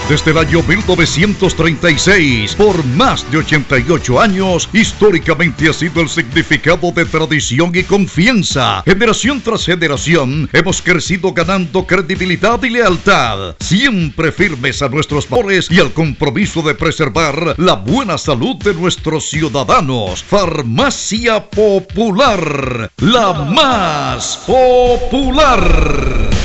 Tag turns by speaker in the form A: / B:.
A: Desde el año 1936, por más de 88 años, históricamente ha sido el significado de tradición y confianza. Generación tras generación, hemos crecido ganando credibilidad y lealtad, siempre firmes a nuestros valores y al compromiso de preservar la buena salud de nuestros ciudadanos. Farmacia Popular, la más popular.